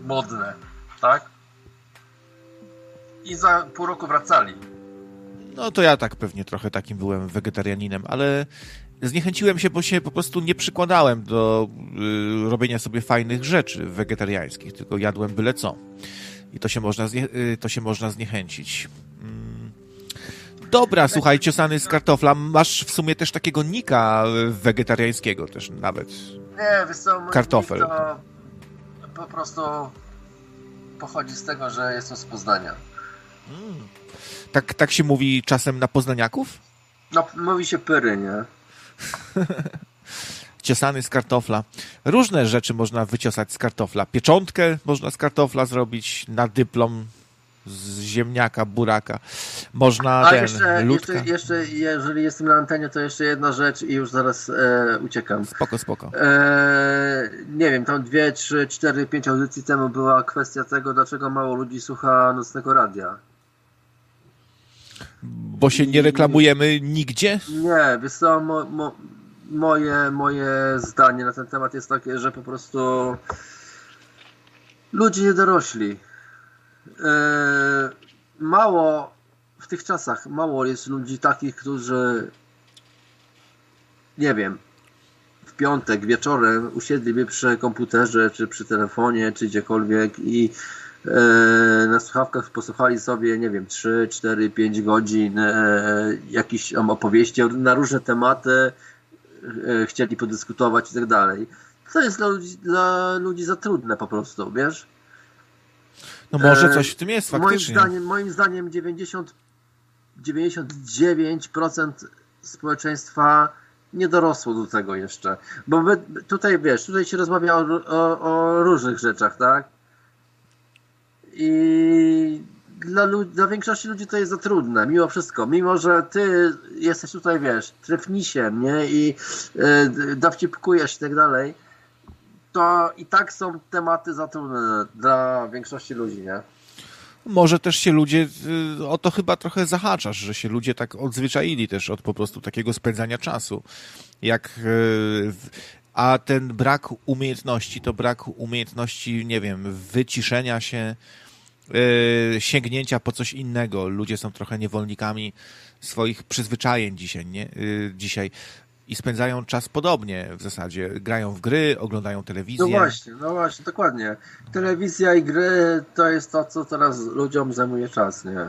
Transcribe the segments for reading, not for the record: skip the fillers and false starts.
modne, tak? I za pół roku wracali. No to ja tak pewnie trochę takim byłem wegetarianinem, ale zniechęciłem się, bo się po prostu nie przykładałem do robienia sobie fajnych rzeczy wegetariańskich, tylko jadłem byle co. I to się można zniechęcić. Dobra, słuchaj, ciosany z kartofla. Masz w sumie też takiego nika wegetariańskiego też nawet. Nie, wiesz co, mój kartofel. To po prostu pochodzi z tego, że jestem z Poznania. Tak się mówi czasem na poznaniaków? No, mówi się pyry, nie? Ciosany z kartofla. Różne rzeczy można wyciosać z kartofla. Pieczątkę można z kartofla zrobić na dyplom z ziemniaka, buraka. Można ludka. Jeszcze, jeżeli jestem na antenie, to jeszcze jedna rzecz i już zaraz uciekam. Spoko. Nie wiem, tam 2, 3, 4, 5 audycji temu była kwestia tego, dlaczego mało ludzi słucha nocnego radia. Bo się nie reklamujemy nigdzie? Nie, wiesz co, moje zdanie na ten temat jest takie, że po prostu ludzie nie dorośli. Mało w tych czasach, mało jest ludzi takich, którzy nie wiem, w piątek wieczorem usiedliby przy komputerze, czy przy telefonie, czy gdziekolwiek i na słuchawkach posłuchali sobie, nie wiem, 3, 4, 5 godzin jakichś opowieści na różne tematy, chcieli podyskutować i tak dalej. To jest dla ludzi za trudne po prostu, wiesz? No może coś w tym jest faktycznie. Moim zdaniem 99% społeczeństwa nie dorosło do tego jeszcze. Bo tutaj się rozmawia o różnych rzeczach, tak? I dla większości ludzi to jest za trudne, mimo wszystko. Mimo, że ty jesteś tutaj, trefnisiem, nie? I dowcipkujesz i tak dalej, to i tak są tematy za trudne dla większości ludzi, nie? Może też się ludzie, o to chyba trochę zahaczasz, że się ludzie tak odzwyczaili też od po prostu takiego spędzania czasu. A ten brak umiejętności, nie wiem, wyciszenia się, sięgnięcia po coś innego. Ludzie są trochę niewolnikami swoich przyzwyczajeń dzisiaj i spędzają czas podobnie w zasadzie. Grają w gry, oglądają telewizję. No właśnie, dokładnie. Telewizja i gry to jest to, co teraz ludziom zajmuje czas, nie?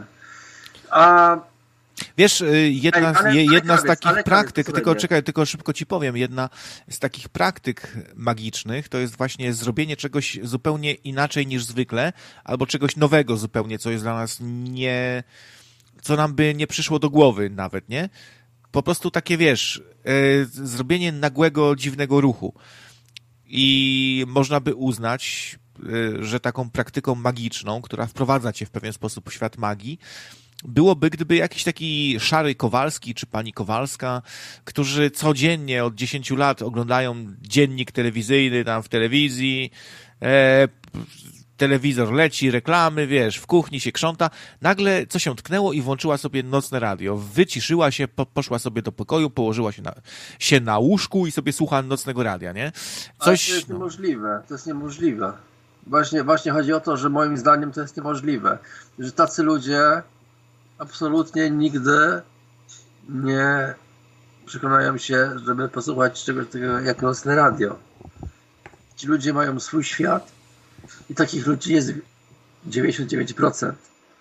Wiesz, jedna z takich praktyk, tylko szybko ci powiem, jedna z takich praktyk magicznych to jest właśnie zrobienie czegoś zupełnie inaczej niż zwykle, albo czegoś nowego zupełnie, co jest dla nas co nam by nie przyszło do głowy nawet, nie? Po prostu takie, zrobienie nagłego, dziwnego ruchu. I można by uznać, że taką praktyką magiczną, która wprowadza cię w pewien sposób w świat magii, byłoby, gdyby jakiś taki Szary Kowalski czy pani Kowalska, którzy codziennie od 10 lat oglądają dziennik telewizyjny tam w telewizji, telewizor leci, reklamy, w kuchni się krząta, nagle coś się tknęło i włączyła sobie nocne radio. Wyciszyła się, poszła sobie do pokoju, położyła się na łóżku i sobie słucha nocnego radia, nie? Ale to jest niemożliwe, to jest niemożliwe. Właśnie chodzi o to, że moim zdaniem to jest niemożliwe, że tacy ludzie absolutnie nigdy nie przekonają się, żeby posłuchać czegoś takiego jak nocne radio. Ci ludzie mają swój świat i takich ludzi jest 99%.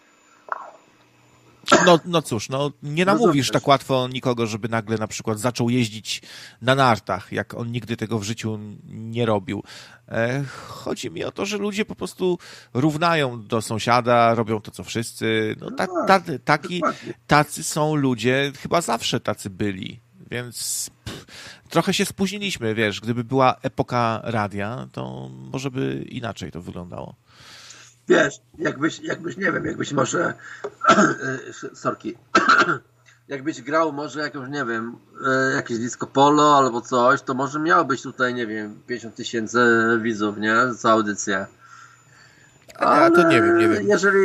No cóż, nie namówisz tak łatwo nikogo, żeby nagle na przykład zaczął jeździć na nartach, jak on nigdy tego w życiu nie robił. Chodzi mi o to, że ludzie po prostu równają do sąsiada, robią to, co wszyscy. Tacy są ludzie, chyba zawsze tacy byli, więc trochę się spóźniliśmy, gdyby była epoka radia, to może by inaczej to wyglądało. Jakbyś może sorki, jakbyś grał może jakąś, nie wiem, jakieś disco polo albo coś, to może miałbyś tutaj, nie wiem, 50 000 widzów, nie? Za audycję. Ale to nie wiem.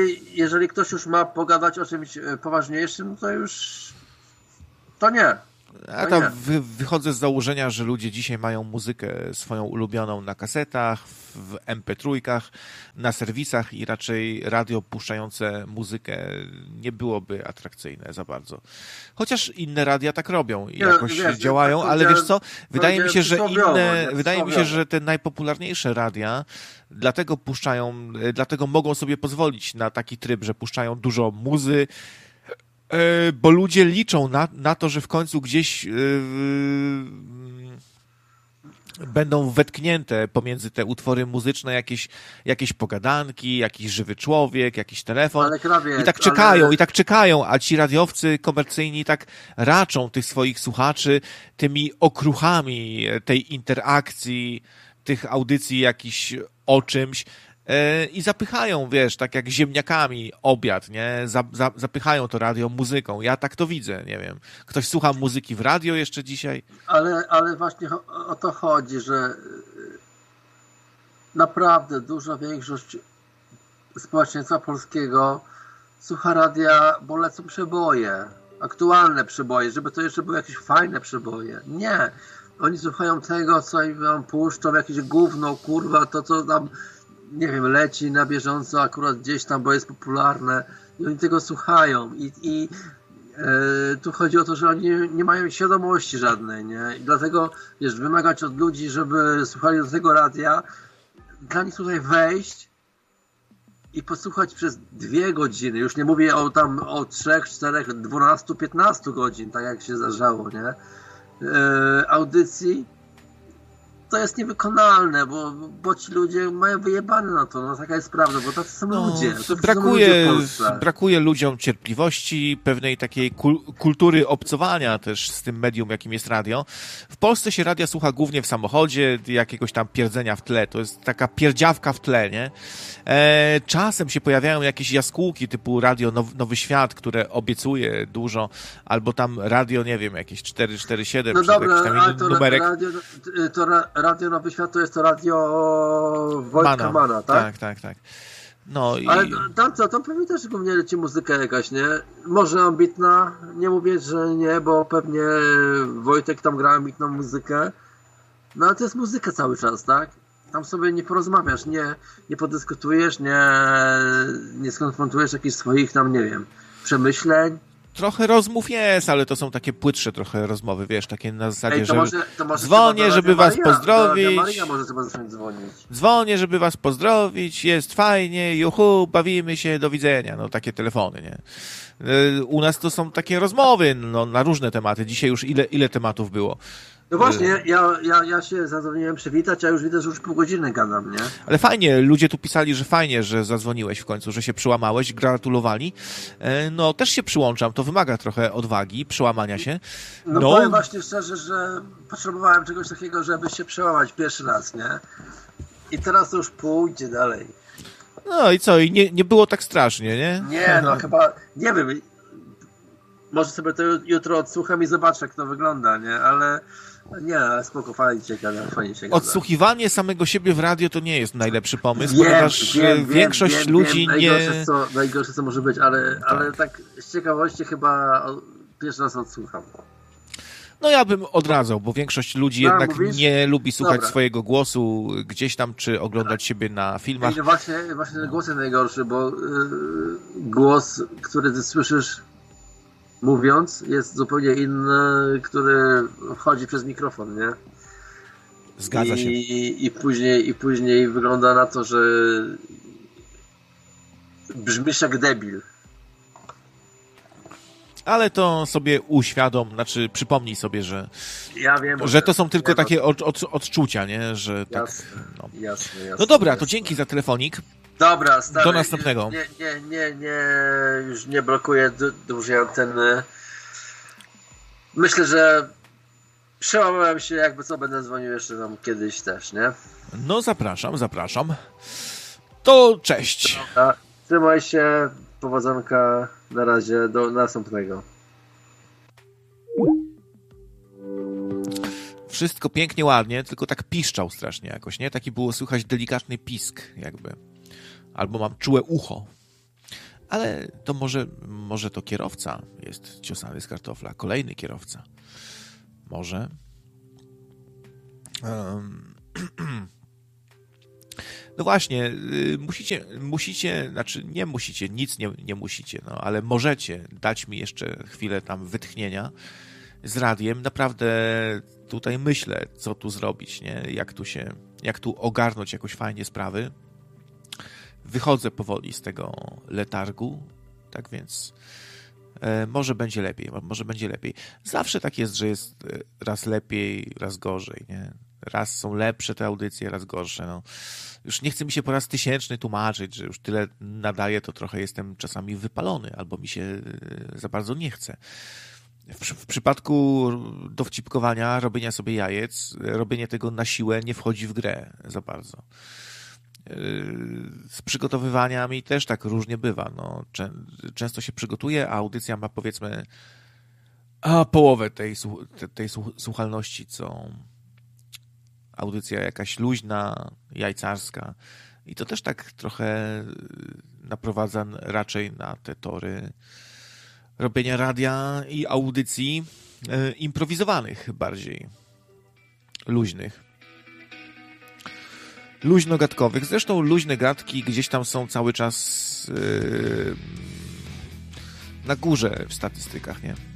Jeżeli ktoś już ma pogadać o czymś poważniejszym, to już to nie. Ja tam wychodzę z założenia, że ludzie dzisiaj mają muzykę swoją ulubioną na kasetach, w MP3, na serwisach i raczej radio puszczające muzykę nie byłoby atrakcyjne za bardzo. Chociaż inne radia tak robią i jakoś działają, ale wiesz co, wydaje mi się, że te najpopularniejsze radia dlatego mogą sobie pozwolić na taki tryb, że puszczają dużo muzy, bo ludzie liczą na to, że w końcu gdzieś będą wetknięte pomiędzy te utwory muzyczne jakieś pogadanki, jakiś żywy człowiek, jakiś telefon. I tak czekają, a ci radiowcy komercyjni tak raczą tych swoich słuchaczy tymi okruchami tej interakcji, tych audycji jakichś o czymś, i zapychają, wiesz, tak jak ziemniakami obiad, nie? Zapychają to radio muzyką. Ja tak to widzę, nie wiem. Ktoś słucha muzyki w radio jeszcze dzisiaj? Ale właśnie o to chodzi, że naprawdę duża większość społeczeństwa polskiego słucha radia, bo lecą przeboje, aktualne przeboje, żeby to jeszcze były jakieś fajne przeboje. Nie. Oni słuchają tego, co im wam puszczą, jakieś gówno, kurwa, to co tam, nie wiem, leci na bieżąco akurat gdzieś tam, bo jest popularne i oni tego słuchają i tu chodzi o to, że oni nie mają świadomości żadnej, nie? I dlatego, wiesz, wymagać od ludzi, żeby słuchali do tego radia, dla nich tutaj wejść i posłuchać przez 2 godziny, już nie mówię o 3, 4, 12, 15 godzin, tak jak się zdarzało, nie? Audycji, to jest niewykonalne, bo ci ludzie mają wyjebane na to, no taka jest prawda, bo tacy są ludzie. Brakuje ludziom cierpliwości, pewnej takiej kultury obcowania też z tym medium, jakim jest radio. W Polsce się radia słucha głównie w samochodzie, jakiegoś tam pierdzenia w tle, to jest taka pierdziawka w tle, nie? Czasem się pojawiają jakieś jaskółki typu Radio Nowy Świat, które obiecuje dużo, albo tam radio, nie wiem, jakieś 447, no czy dobra, jakiś tam inny numerek. Radio Nowy Świat to jest to radio Wojtka Mana, tak? Tak. No i... Ale tam pewnie też głównie leci muzyka jakaś, nie? Może ambitna, nie mówię, że nie, bo pewnie Wojtek tam gra ambitną muzykę, no ale to jest muzyka cały czas, tak? Tam sobie nie porozmawiasz, nie podyskutujesz, nie skonfrontujesz jakichś swoich tam, nie wiem, przemyśleń. Trochę rozmów jest, ale to są takie płytsze trochę rozmowy, wiesz, takie na zasadzie, że może dzwonię, żeby was pozdrowić. Maria może sobie zacząć dzwonić. Dzwonię, żeby was pozdrowić, jest fajnie, juhu, bawimy się, do widzenia. No takie telefony, nie? U nas to są takie rozmowy, no, na różne tematy. Dzisiaj już ile tematów było. No właśnie, ja się zadzwoniłem przywitać, a już widzę, że już pół godziny gadam, nie? Ale fajnie, ludzie tu pisali, że fajnie, że zadzwoniłeś w końcu, że się przyłamałeś, gratulowali. No, też się przyłączam, to wymaga trochę odwagi, przełamania się. No powiem właśnie szczerze, że potrzebowałem czegoś takiego, żeby się przełamać pierwszy raz, nie? I teraz to już pójdzie dalej. No i co, i nie było tak strasznie, nie? Nie, no chyba, nie wiem, może sobie to jutro odsłucham i zobaczę, jak to wygląda, nie? Ale nie, spoko, fajnie się gada. Odsłuchiwanie samego siebie w radio to nie jest najlepszy pomysł, ponieważ większość ludzi nie... Najgorsze co może być, ale tak z ciekawości chyba pierwszy raz odsłucham. No ja bym odradzał, bo większość ludzi jednak nie lubi słuchać swojego głosu gdzieś tam, czy oglądać siebie na filmach. No właśnie ten głos jest najgorszy, bo głos, który ty słyszysz mówiąc, jest zupełnie inny, który wchodzi przez mikrofon, nie? Zgadza się. I później wygląda na to, że brzmisz jak debil. Ale to sobie przypomnij sobie, że ja wiem, że to są tylko takie odczucia, nie? Że tak, jasne. No dobra, to dzięki za telefonik. Dobra, stary, do następnego. Już nie blokuję dłużej anteny. Myślę, że przełamałem się, jakby co, będę dzwonił jeszcze tam kiedyś też, nie? No zapraszam. To cześć. Dobra, trzymaj się, powodzonka, na razie, do następnego. Wszystko pięknie, ładnie, tylko tak piszczał strasznie jakoś, nie? Taki było słychać delikatny pisk jakby. Albo mam czułe ucho. Ale to może to kierowca jest ciosany z kartofla. Kolejny kierowca. Może. No właśnie, musicie, znaczy nie musicie, nic nie musicie, no, ale możecie dać mi jeszcze chwilę tam wytchnienia z radiem. Naprawdę tutaj myślę, co tu zrobić, nie? Jak tu ogarnąć jakoś fajnie sprawy. Wychodzę powoli z tego letargu, tak więc może będzie lepiej. Zawsze tak jest, że jest raz lepiej, raz gorzej, nie? Raz są lepsze te audycje, raz gorsze. No. Już nie chce mi się po raz 1000 tłumaczyć, że już tyle nadaję, to trochę jestem czasami wypalony, albo mi się za bardzo nie chce. W przypadku dowcipkowania, robienia sobie jajec, robienie tego na siłę nie wchodzi w grę za bardzo. Z przygotowywaniami też tak różnie bywa. No, często się przygotuje, a audycja ma powiedzmy połowę tej słuchalności, co audycja jakaś luźna, jajcarska. I to też tak trochę naprowadza raczej na te tory robienia radia i audycji improwizowanych bardziej. Luźnych. Luźnogadkowych. Zresztą luźne gadki gdzieś tam są cały czas na górze w statystykach, nie?